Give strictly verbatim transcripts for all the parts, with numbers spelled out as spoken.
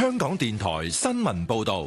香港電台新聞報道。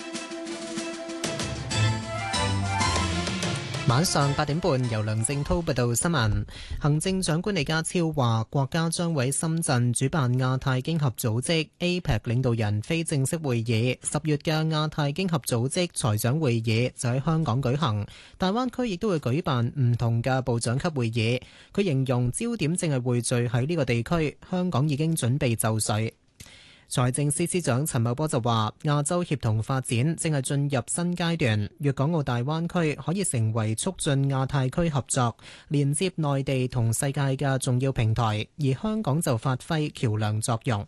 晚上八點半，由梁正濤報道新聞。行政長官李家超話，國家將喺深圳主辦亞太經合組織 A P E C 領導人非正式會議，十月嘅亞太經合組織財長會議就喺香港舉行。大灣區亦都會舉辦唔同嘅部長級會議。佢形容焦點正係匯聚喺呢個地區，香港已經準備就緒。財政司司長陳茂波就話，亞洲協同發展正係進入新階段，粵港澳大灣區可以成為促進亞太區合作、連接內地同世界嘅重要平台，而香港就發揮橋樑作用。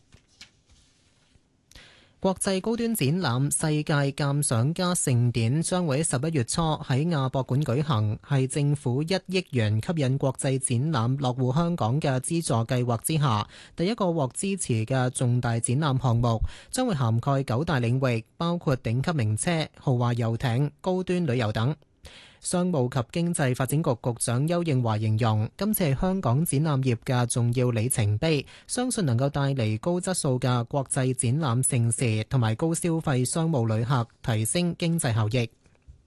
國際高端展覽世界鑑賞家盛典將會喺十一月初喺亞博館舉行，係政府一億元吸引國際展覽落戶香港嘅資助計劃之下第一個獲支持嘅重大展覽項目，將會涵蓋九大領域，包括頂級名車、豪華遊艇、高端旅遊等。商務及經濟發展局局長邱應華形容，今次係香港展覽業嘅重要里程碑，相信能夠帶嚟高質素嘅國際展覽盛事同埋高消費商務旅客，提升經濟效益。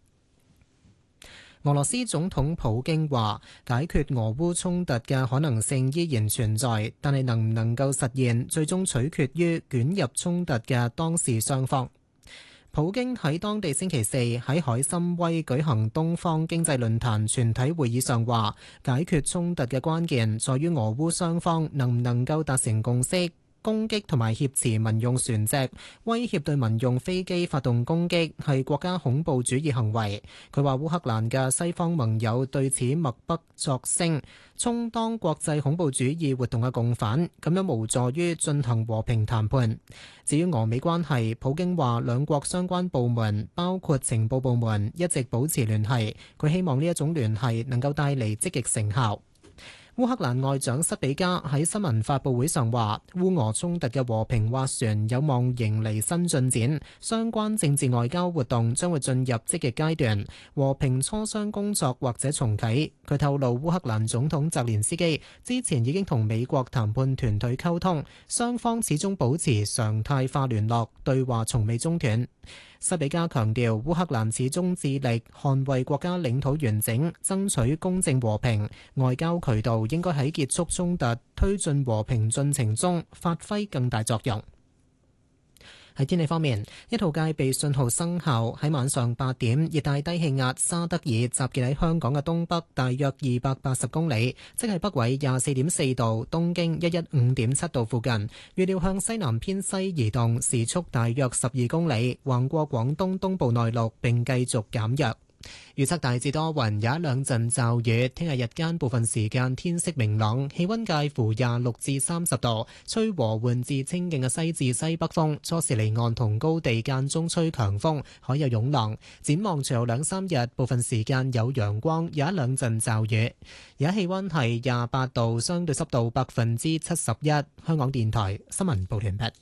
俄羅斯總統普京話，解決俄烏衝突嘅可能性依然存在，但係能唔能夠實現，最終取決於捲入衝突嘅當事雙方。普京喺當地星期四喺海參崴舉行東方經濟論壇全體會議上話，解決衝突嘅關鍵在於俄烏雙方能唔能夠達成共識。攻擊同埋挾持民用船隻，威脅對民用飛機發動攻擊，係國家恐怖主義行為。佢話烏克蘭嘅西方盟友對此默不作聲，充當國際恐怖主義活動嘅共犯，咁樣無助於進行和平談判。至於俄美關係，普京話兩國相關部門，包括情報部門，一直保持聯繫。佢希望呢一種聯繫能夠帶嚟積極成效。烏克蘭外長塞比加喺新聞發佈會上話，烏俄衝突嘅和平斡旋有望迎嚟新進展，相關政治外交活動將會進入積極階段，和平磋商工作或者重啟。佢透露，烏克蘭總統澤連斯基之前已經同美國談判團隊溝通，雙方始終保持常態化聯絡，對話從未中斷。塞比加強調，烏克蘭始終致力捍衛國家領土完整，爭取公正和平。外交渠道應該喺結束衝突、推進和平進程中發揮更大作用。喺天氣方面，一號戒備信號生效。喺晚上八點，熱帶低氣壓沙德爾集結喺香港嘅東北，大約二百八十公里，即係北緯廿四點四度、東經一一五點七度附近。預料向西南偏西移動，時速大約十二公里，橫過廣東東部內陸並繼續減弱。預測大致多雲，有一兩陣驟雨。聽日日間部分時間天色明朗，氣溫介乎廿六至三十度，吹和緩至清勁嘅西至西北風。初時離岸同高地間中吹強風，海有湧浪。展望隨後兩三日，部分時間有陽光，有一兩陣驟雨。而家氣溫係廿八度，相對濕度百分之七十一。香港電台新聞報完畢。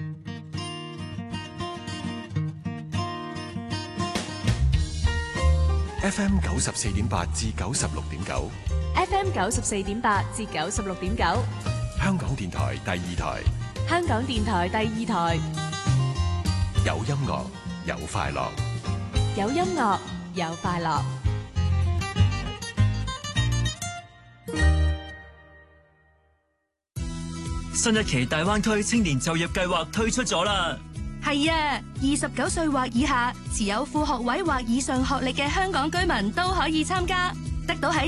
F M 九十四點八至九十六點九 ，F M 九十四點八至九十六點九， 香港電台第二台， 香港電台第二台， 有音樂有快樂， 有音樂有快樂。 新一期大灣區青年就業計劃推出咗啦。 係啊，二十九歲或以下，持有副學位或以上學歷嘅香港居民都可以參加，得到喺